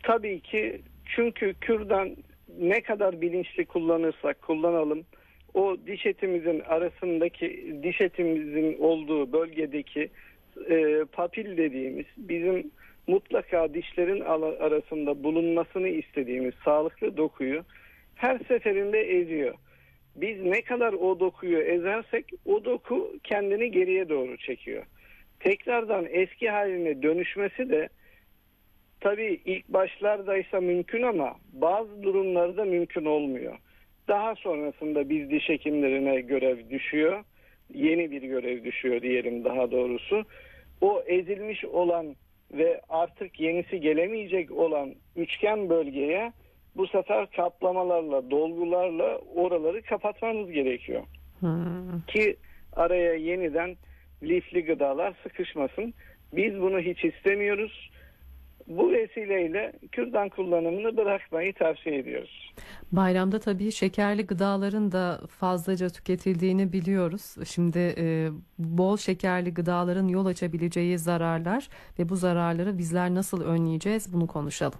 Tabii ki, çünkü kürdan ne kadar bilinçli kullanırsak kullanalım, o diş etimizin arasındaki, diş etimizin olduğu bölgedeki papil dediğimiz, bizim mutlaka dişlerin arasında bulunmasını istediğimiz sağlıklı dokuyu her seferinde eziyor. Biz ne kadar o dokuyu ezersek o doku kendini geriye doğru çekiyor. Tekrardan eski haline dönüşmesi de tabii ilk başlardaysa mümkün ama bazı durumlarda mümkün olmuyor. Daha sonrasında biz diş hekimlerine görev düşüyor. Yeni bir görev düşüyor diyelim daha doğrusu. O ezilmiş olan ve artık yenisi gelemeyecek olan üçgen bölgeye bu sefer kaplamalarla, dolgularla oraları kapatmamız gerekiyor. Ki araya yeniden lifli gıdalar sıkışmasın. Biz bunu hiç istemiyoruz. Bu vesileyle kürdan kullanımını bırakmayı tavsiye ediyoruz. Bayramda tabii şekerli gıdaların da fazlaca tüketildiğini biliyoruz. Şimdi bol şekerli gıdaların yol açabileceği zararlar ve bu zararları bizler nasıl önleyeceğiz, bunu konuşalım.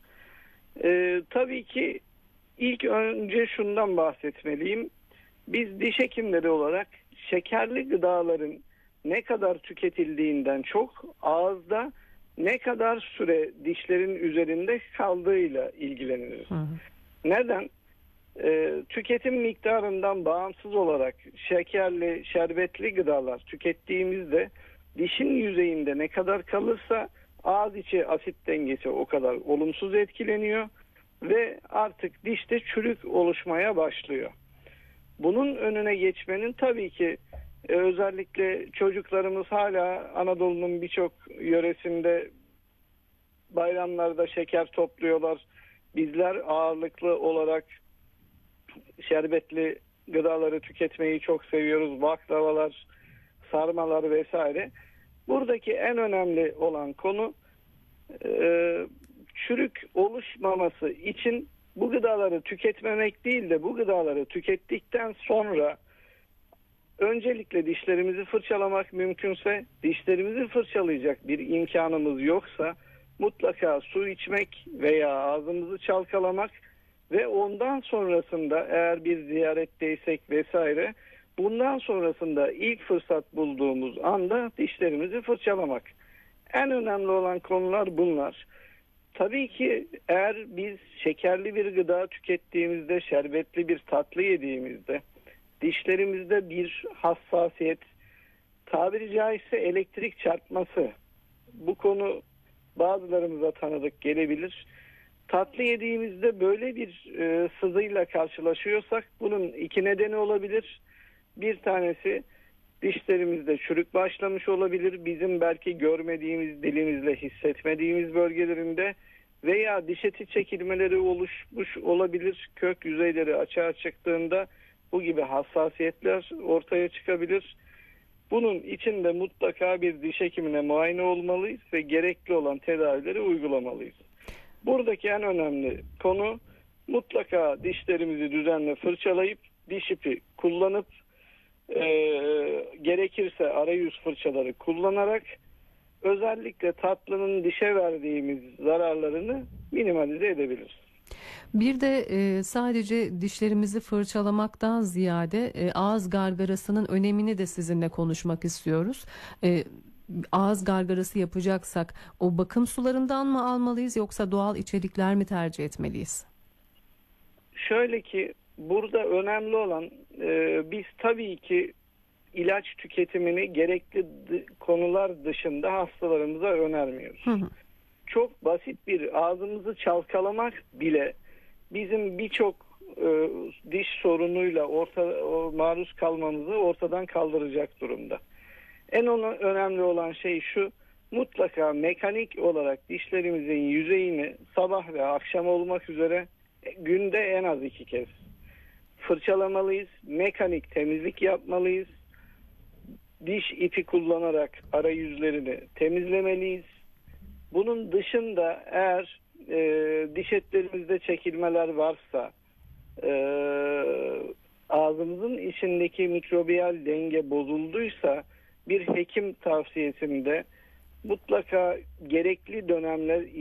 Tabii ki ilk önce şundan bahsetmeliyim. Biz diş hekimleri olarak şekerli gıdaların ne kadar tüketildiğinden çok ağızda ne kadar süre dişlerin üzerinde kaldığıyla ilgileniriz. Neden? Tüketim miktarından bağımsız olarak şekerli, şerbetli gıdalar tükettiğimizde dişin yüzeyinde ne kadar kalırsa ağız içi asit dengesi o kadar olumsuz etkileniyor ve artık dişte çürük oluşmaya başlıyor. Bunun önüne geçmenin tabii ki özellikle çocuklarımız hala Anadolu'nun birçok yöresinde bayramlarda şeker topluyorlar. Bizler ağırlıklı olarak şerbetli gıdaları tüketmeyi çok seviyoruz. Baklavalar, sarmalar vesaire. Buradaki en önemli olan konu çürük oluşmaması için bu gıdaları tüketmemek değil de bu gıdaları tükettikten sonra öncelikle dişlerimizi fırçalamak, mümkünse dişlerimizi fırçalayacak bir imkanımız yoksa mutlaka su içmek veya ağzımızı çalkalamak ve ondan sonrasında eğer bir ziyaretteysek vesaire, bundan sonrasında ilk fırsat bulduğumuz anda dişlerimizi fırçalamak. En önemli olan konular bunlar. Tabii ki eğer biz şekerli bir gıda tükettiğimizde, şerbetli bir tatlı yediğimizde dişlerimizde bir hassasiyet, tabiri caizse elektrik çarpması, bu konu bazılarımıza tanıdık gelebilir. Tatlı yediğimizde böyle bir sızıyla karşılaşıyorsak bunun iki nedeni olabilir. Bir tanesi dişlerimizde çürük başlamış olabilir. Bizim belki görmediğimiz, dilimizle hissetmediğimiz bölgelerinde veya diş eti çekilmeleri oluşmuş olabilir. Kök yüzeyleri açığa çıktığında bu gibi hassasiyetler ortaya çıkabilir. Bunun için de mutlaka bir diş hekimine muayene olmalıyız ve gerekli olan tedavileri uygulamalıyız. Buradaki en önemli konu mutlaka dişlerimizi düzenli fırçalayıp diş ipi kullanıp gerekirse arayüz fırçaları kullanarak özellikle tatlının dişe verdiğimiz zararlarını minimalize edebiliriz. Bir de sadece dişlerimizi fırçalamaktan ziyade ağız gargarasının önemini de sizinle konuşmak istiyoruz. Ağız gargarası yapacaksak o bakım sularından mı almalıyız yoksa doğal içerikler mi tercih etmeliyiz? Şöyle ki burada önemli olan biz tabii ki ilaç tüketimini gerekli konular dışında hastalarımıza önermiyoruz. Çok basit bir ağzımızı çalkalamak bile bizim birçok diş sorunuyla maruz kalmamızı ortadan kaldıracak durumda. En önemli olan şey şu: mutlaka mekanik olarak dişlerimizin yüzeyini sabah ve akşam olmak üzere günde en az 2 kez fırçalamalıyız. Mekanik temizlik yapmalıyız. Diş ipi kullanarak arayüzlerini temizlemeliyiz. Bunun dışında eğer diş etlerimizde çekilmeler varsa, ağzımızın içindeki mikrobiyal denge bozulduysa bir hekim tavsiyesinde mutlaka gerekli dönemler